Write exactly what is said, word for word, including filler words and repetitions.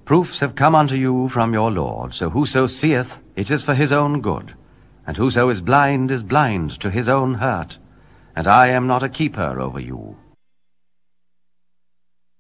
Proofs have come unto you from your Lord, so whoso seeth, it is for his own good, and whoso is blind is blind to his own hurt, and I am not a keeper over you.